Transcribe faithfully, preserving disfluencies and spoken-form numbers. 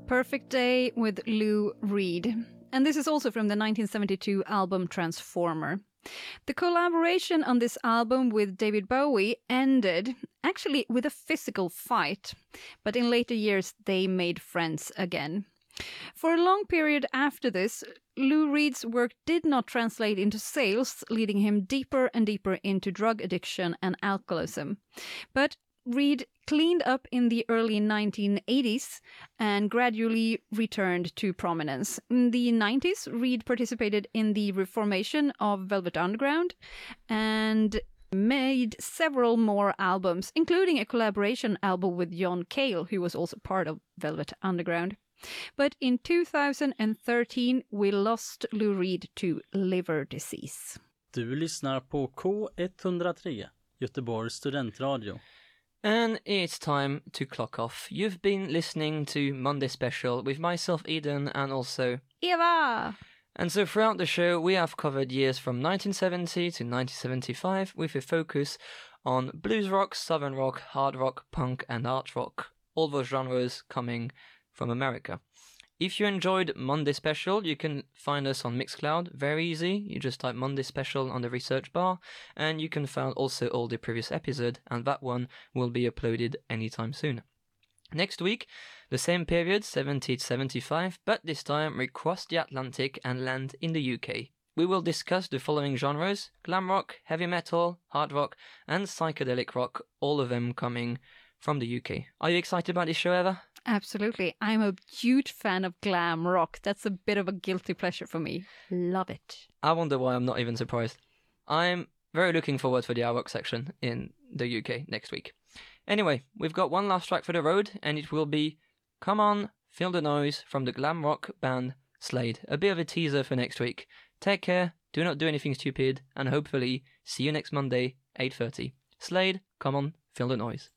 Perfect Day with Lou Reed. And this is also from the nineteen seventy-two album Transformer. The collaboration on this album with David Bowie ended actually with a physical fight, but in later years they made friends again. For a long period after this, Lou Reed's work did not translate into sales, leading him deeper and deeper into drug addiction and alcoholism. But Reed cleaned up in the early nineteen eighties and gradually returned to prominence. In the nineties, Reed participated in the reformation of Velvet Underground and made several more albums, including a collaboration album with John Cale, who was also part of Velvet Underground. But in two thousand thirteen, we lost Lou Reed to liver disease. Du lyssnar på K one oh three, Göteborgs studentradio. And it's time to clock off. You've been listening to Monday Special with myself, Eden, and also Eva! And so throughout the show, we have covered years from nineteen seventy to nineteen seventy-five with a focus on blues rock, southern rock, hard rock, punk, and art rock. All those genres coming from America. If you enjoyed Monday Special, you can find us on Mixcloud. Very easy. You just type Monday Special on the research bar, and you can find also all the previous episode, and that one will be uploaded anytime soon. Next week, the same period, seventy to seventy-five, but this time we cross the Atlantic and land in the U K. We will discuss the following genres: glam rock, heavy metal, hard rock, and psychedelic rock, all of them coming from the U K. Are you excited about this show, Eva? Absolutely. I'm a huge fan of glam rock. That's a bit of a guilty pleasure for me. Love it. I wonder why I'm not even surprised. I'm very looking forward for the art rock section in the U K next week. Anyway, we've got one last track for the road, and it will be Come On, Feel the Noise from the glam rock band Slade. A bit of a teaser for next week. Take care, do not do anything stupid, and hopefully see you next Monday, eight thirty. Slade, Come On, Feel the Noise.